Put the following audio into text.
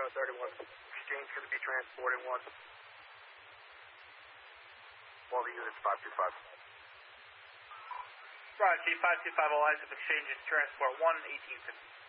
31. Exchange going to be transporting one. All the units 525. Roger, 525 Eliza, exchange is transport 1, 1850.